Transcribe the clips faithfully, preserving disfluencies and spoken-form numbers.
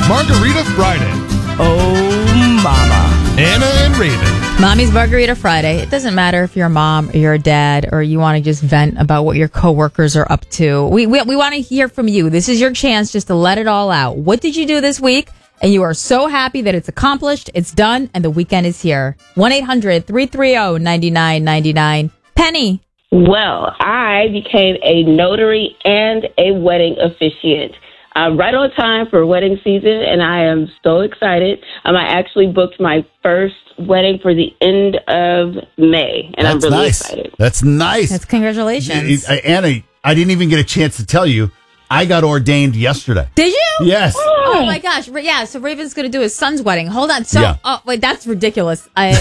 Margarita Friday. Oh, mama. Anna and Raven. Mommy's Margarita Friday. It doesn't matter if you're a mom or you're a dad or you want to just vent about what your coworkers are up to. We, we, we want to hear from you. This is your chance just to let it all out. What did you do this week? And you are so happy that it's accomplished, it's done, and the weekend is here. one eight hundred three three zero nine nine nine nine. Penny. Well, I became a notary and a wedding officiant. I'm right on time for wedding season, and I am so excited. Um, I actually booked my first wedding for the end of May, and That's I'm really nice. excited. That's nice. That's congratulations. Uh, Anna, I didn't even get a chance to tell you. I got ordained yesterday. Did you? Yes. Oh my gosh! Yeah, so Raven's going to do his son's wedding. Hold on. So, Yeah. oh wait, that's ridiculous. I,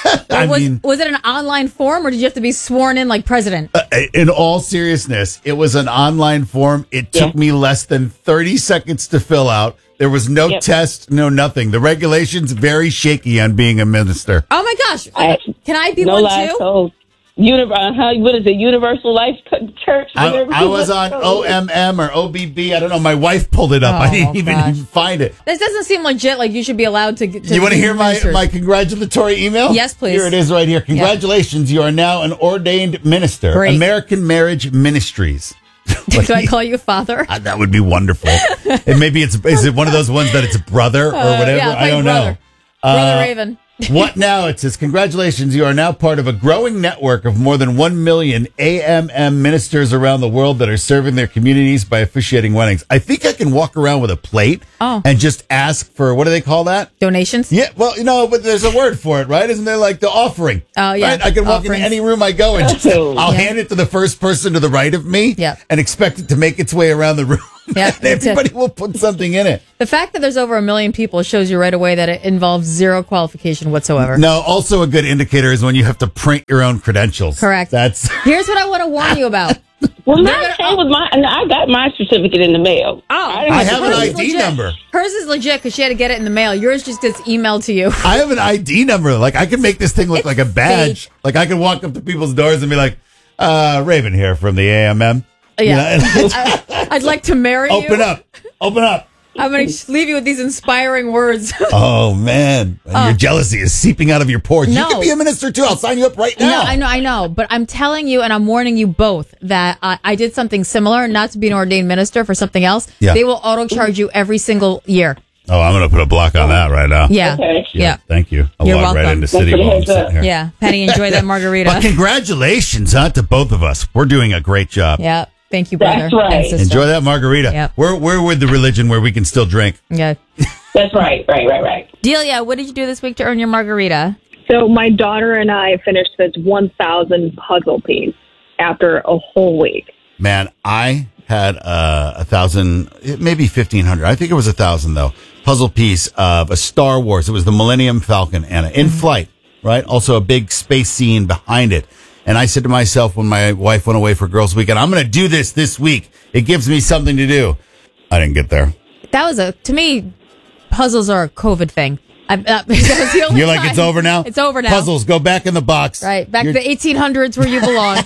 I was mean- was it an online form or did you have to be sworn in like president? Uh, in all seriousness, it was an online form. It took Yeah. me less than thirty seconds to fill out. There was no Yep. test, no nothing. The regulations very shaky on being a minister. Oh my gosh! I- Can I be no one lies too? told. Uni- uh, how, what is it? Universal Life Co- Church? I, Whatever I it was on O M M or O B B. I don't know. My wife pulled it up. Oh, I didn't even gosh. find it. This doesn't seem legit. Like you should be allowed to. to You want to be hear my, ministers. my congratulatory email? Yes, please. Here it is right here. Congratulations. You are now an ordained minister. Great. American Marriage Ministries. Do I call you father? Ah, that would be wonderful. And maybe it's is it one of those ones that it's a brother or Uh, whatever? yeah, I don't brother. know. Brother Uh, Raven. What now? It says, congratulations. You are now part of a growing network of more than one million A M M ministers around the world that are serving their communities by officiating weddings. I think I can walk around with a plate Oh. and just ask for, what do they call that? Donations. Yeah, well, you know, but there's a word for it, right? Isn't there like the offering? Oh, yeah. Right? I can walk Offerings. into any room I go and just, Oh. I'll Yeah. hand it to the first person to the right of me Yeah. and expect it to make its way around the room. Yeah, And everybody will put something in it. The fact that there's over a million people shows you right away that it involves zero qualification whatsoever. No, also a good indicator is when you have to print your own credentials. Correct. That's Here's what I want to warn you about. Well, They're mine gonna- came with my. I got my certificate in the mail. Oh, didn't I to have an print I it. D legit. number. Hers is legit because she had to get it in the mail. Yours just gets emailed to you. I have an I D number. Like I can make this thing look It's like a badge. fake. Like I can walk up to people's doors and be like, uh, Raven here from the A M M. You Yeah. know, and I, I'd like to marry you. open up. Open up. I'm going to leave you with these inspiring words. Oh man, your jealousy is seeping out of your pores. You No. can be a minister too. I'll sign you up right No, now. I know, I know, but I'm telling you, and I'm warning you both that I, I did something similar, not to be an ordained minister, for something else. Yeah. They will auto charge you every single year. Oh, I'm gonna put a block on that right now. Yeah, Okay. yeah, Thanhank you. I'll You're log right welcome. into Thanks for City the while I'm heads sitting up. here. yeah. Penny, enjoy that margarita. But congratulations, huh, to both of us. We're doing a great job. Yeah, thank you, brother. That's right. and sister. Enjoy that margarita. Yep. We're we're with the religion where we can still drink. Yeah, That's right, right, right, right. Delia, what did you do this week to earn your margarita? So my daughter and I finished this one thousand puzzle piece after a whole week. Man, I had uh, a thousand, maybe fifteen hundred. I think it was a thousand though. Puzzle piece of a Star Wars. It was the Millennium Falcon, Anna, in flight, right? Also a big space scene behind it. And I said to myself when my wife went away for Girls Weekend, I'm going to do this this week. It gives me something to do. I didn't get there. That was a, to me, puzzles are a COVID thing. I, uh, that was the only You're like, time. it's over now? It's over now. Puzzles, go back in the box. Right, back You're- to the eighteen hundreds where you belong.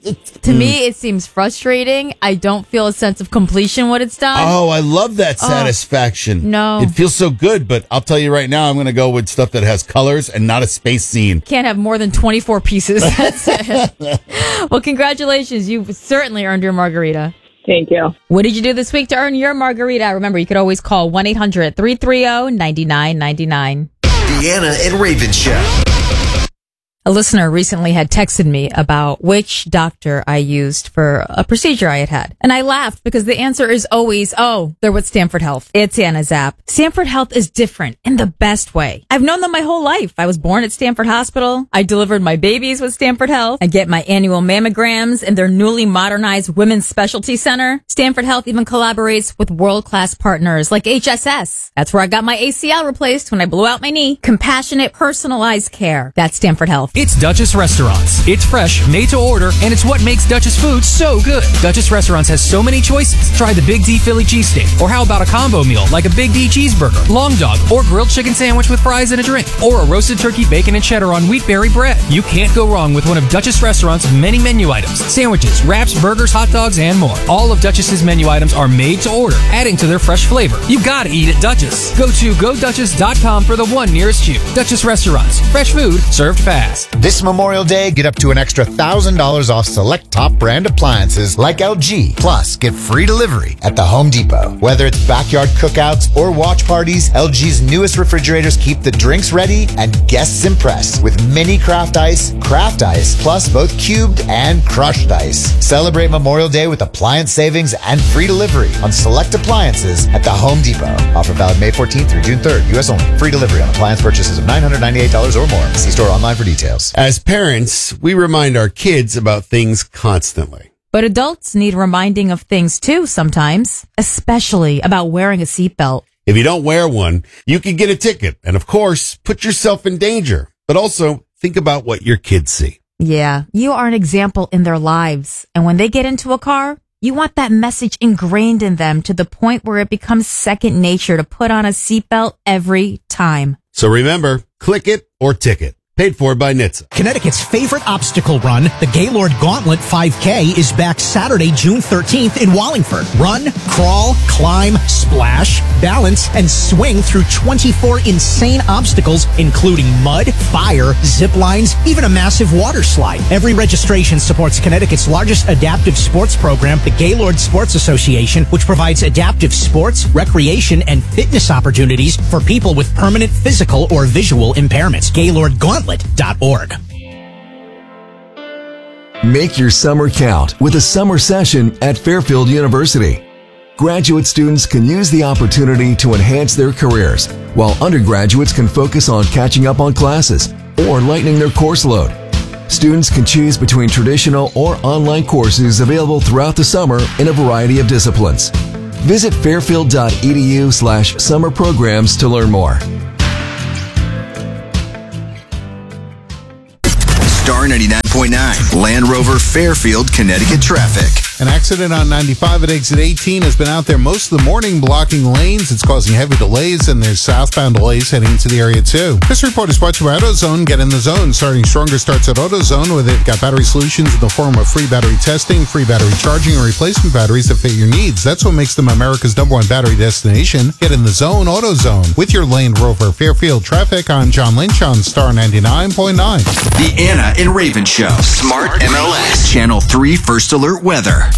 To me, it seems frustrating. I don't feel a sense of completion when it's done. Oh, I love that satisfaction. no. It feels so good, but I'll tell you right now, I'm going to go with stuff that has colors and not a space scene. Can't have more than twenty-four pieces. That's it. Well, congratulations. You've certainly earned your margarita. Thank you. What did you do this week to earn your margarita? Remember, you could always call one eight hundred three three zero nine nine nine nine. Deanna and Raven Show. A listener recently had texted me about which doctor I used for a procedure I had had. And I laughed because the answer is always, oh, they're with Stanford Health. It's Anna Zapp. Stanford Health is different in the best way. I've known them my whole life. I was born at Stanford Hospital. I delivered my babies with Stanford Health. I get my annual mammograms in their newly modernized Women's Specialty Center. Stanford Health even collaborates with world-class partners like H S S. That's where I got my A C L replaced when I blew out my knee. Compassionate, personalized care. That's Stanford Health. It's Duchess Restaurants. It's fresh, made to order, and it's what makes Duchess food so good. Duchess Restaurants has so many choices. Try the Big D Philly cheesesteak, or how about a combo meal like a Big D cheeseburger, long dog, or grilled chicken sandwich with fries and a drink, or a roasted turkey, bacon, and cheddar on wheatberry bread. You can't go wrong with one of Duchess Restaurants' many menu items. Sandwiches, wraps, burgers, hot dogs, and more. All of Duchess's menu items are made to order, adding to their fresh flavor. You gotta eat at Duchess. Go to go duchess dot com for the one nearest you. Duchess Restaurants. Fresh food served fast. This Memorial Day, get up to an extra one thousand dollars off select top brand appliances like L G. Plus, get free delivery at the Home Depot. Whether it's backyard cookouts or watch parties, L G's newest refrigerators keep the drinks ready and guests impressed with mini craft ice, craft ice, plus both cubed and crushed ice. Celebrate Memorial Day with appliance savings and free delivery on select appliances at the Home Depot. Offer valid May fourteenth through June third. U S only. Free delivery on appliance purchases of nine hundred ninety-eight dollars or more. See store online for details. As parents, we remind our kids about things constantly. But adults need reminding of things too sometimes, especially about wearing a seatbelt. If you don't wear one, you could get a ticket and, of course, put yourself in danger. But also, think about what your kids see. Yeah, you are an example in their lives. And when they get into a car, you want that message ingrained in them to the point where it becomes second nature to put on a seatbelt every time. So remember, click it or ticket. Paid for by N H T S A. Connecticut's favorite obstacle run, the Gaylord Gauntlet five K, is back Saturday, June thirteenth in Wallingford. Run, crawl, climb, splash, balance, and swing through twenty-four insane obstacles, including mud, fire, zip lines, even a massive water slide. Every registration supports Connecticut's largest adaptive sports program, the Gaylord Sports Association, which provides adaptive sports, recreation, and fitness opportunities for people with permanent physical or visual impairments. Gaylord Gauntlet. Dot org. Make your summer count with a summer session at Fairfield University. Graduate students can use the opportunity to enhance their careers, while undergraduates can focus on catching up on classes or lightening their course load. Students can choose between traditional or online courses available throughout the summer in a variety of disciplines. Visit fairfield.edu slash summer programs to learn more. Star ninety-nine point nine, Land Rover Fairfield, Connecticut traffic. An accident on ninety-five at exit eighteen has been out there most of the morning, blocking lanes. It's causing heavy delays, and there's southbound delays heading into the area too. This report is brought to you by AutoZone. Get in the zone. Starting stronger starts at AutoZone, where they've got battery solutions in the form of free battery testing, free battery charging, and replacement batteries that fit your needs. That's what makes them America's number one battery destination. Get in the zone, AutoZone. With your Land Rover Fairfield traffic, I'm John Lynch on Star ninety-nine point nine. The Anna and Raven Show. Smart M L S. Channel three First Alert Weather.